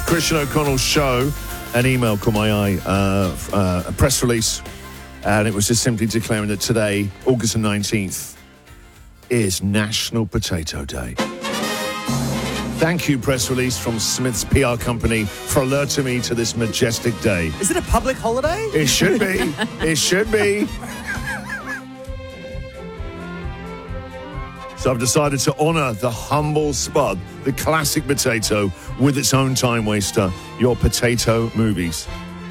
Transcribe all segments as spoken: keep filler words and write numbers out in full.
Christian O'Connell Show. An email caught my eye, uh, uh, a press release, and it was just simply declaring that today, August the nineteenth, is National Potato Day. Thank you, press release from Smith's P R company, for alerting me to this majestic day. Is it a public holiday? It should be. It should be. So I've decided to honour the humble spud, the classic potato, with its own time waster, your potato movies.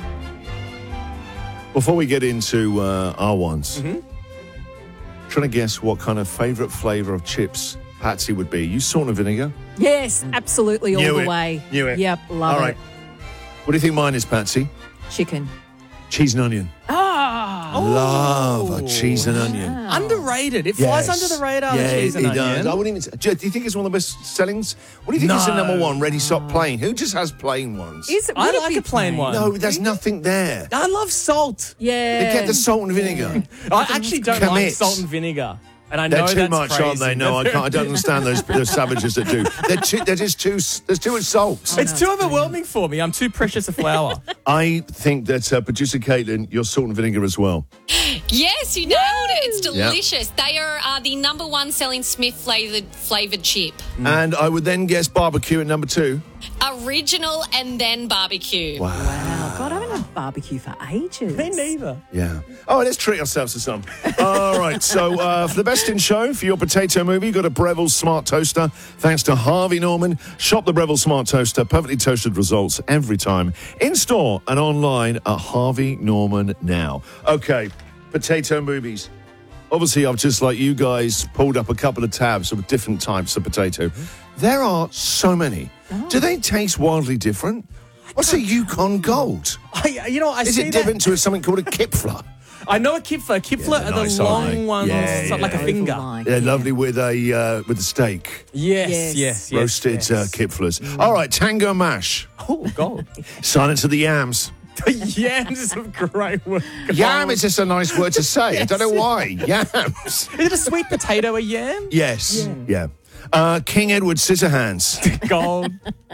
Before we get into uh, our ones, mm-hmm. trying to guess what kind of favourite flavour of chips Patsy would be. You salt and vinegar? Yes, absolutely, all Knew the it. way. Knew it. Yep, love All right. it. What do you think mine is, Patsy? Chicken. Cheese and onion. Ah, Love a cheese and onion. Underrated. It flies Yes. under the radar, Yeah, the cheese it, and it onion. does. I wouldn't even. Do you think it's one of the best sellings? What do you think is the No. number one? Ready, stop, plain. Who just has plain ones? Is it? I would it like be a plain one. No, there's nothing there. I love salt. Yeah. They get the salt and vinegar. I actually don't Commit. like salt and vinegar. And I know They're too that's much, crazy. aren't they? No, I can't. I don't understand those, those savages that do. They're too. They're just too. There's too much salt. It's too overwhelming for me. I'm too precious a flower. I think that uh, producer Caitlin, you're salt and vinegar as well. Yes, you nailed it. It's delicious. They are uh, the number one selling Smith flavoured flavoured chip. Mm. And I would then guess barbecue at number two. Original and then barbecue. Wow. Wow, God, I haven't had barbecue for ages. Me neither. Yeah. Oh, let's treat ourselves to some. All right. So uh, for the best in show, for your potato movie, you've got a Breville Smart Toaster. Thanks to Harvey Norman. Shop the Breville Smart Toaster. Perfectly toasted results every time. In store and online at Harvey Norman now. Okay. Potato movies. Obviously, I've just, like you guys, pulled up a couple of tabs of different types of potato. There are so many. Oh. Do they taste wildly different? What's a Yukon Gold? I, you know, I Is see it that. different to something called a Kipfler? I know a kipfler. Kipfler Yeah, are the nice, aren't long they? ones, Yeah, like yeah. a finger. Oval-like, They're yeah. lovely with a uh, with a steak. Yes, Yes. yes, yes. Roasted yes. Uh, Kipflers. All right, Tango Mash. Oh, God. Silence of the Yams. Yams is a great word. Yam is just a nice word to say. I don't know why. Yams. Is it a sweet potato, a yam? Yes. Yeah. Uh, King Edward Scissorhands. Gold.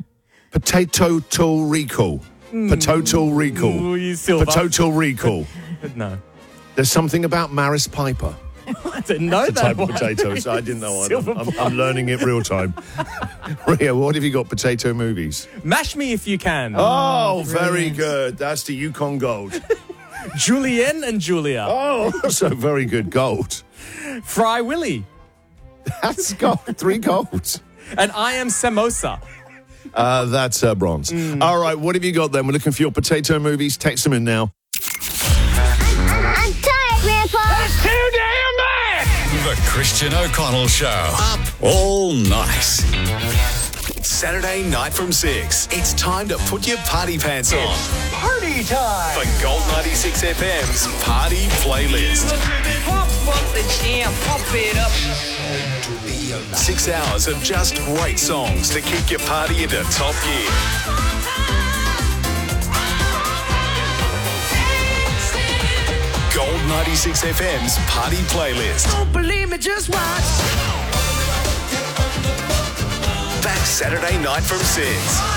Potato tool recall. Potato recall. Ooh, you silver. Potato recall. No. There's something about Maris Piper. I didn't know The that type one. of potatoes. I didn't know. Silver I'm, I'm, I'm learning it real time. Ria, what have you got? Potato movies. Mash Me If You Can. Oh, very good. That's the Yukon Gold. Julienne and Julia. Oh, also very good. Gold. Fry Willy. That's gold. Three golds. And I Am Samosa. Uh, that's uh, bronze. All right, what have you got then? We're looking for your potato movies. Text them in now. I'm tired, Grandpa. Too damn bad! The Christian O'Connell Show. Up all night. Saturday night from six. It's time to put your party pants on. Party time! For Gold ninety-six F M's Party Playlist. Pump up the jam, pump it up. Six hours of just great songs to kick your party into top gear. Gold ninety-six F M's Party Playlist. Don't believe me, just watch. Back Saturday night from six.